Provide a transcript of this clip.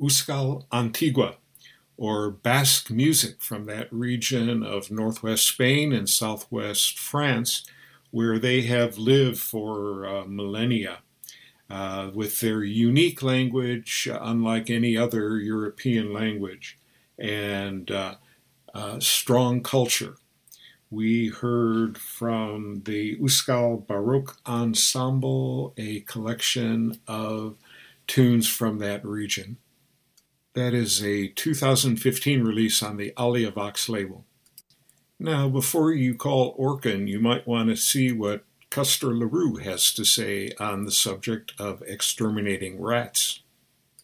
Euskal Antigua, or Basque music from that region of northwest Spain and southwest France, where they have lived for millennia. With their unique language, unlike any other European language, and strong culture. We heard from the Euskal Baroque Ensemble, a collection of tunes from that region. That is a 2015 release on the Aliavox label. Now, before you call Orkin, you might want to see what Custer LaRue has to say on the subject of exterminating rats.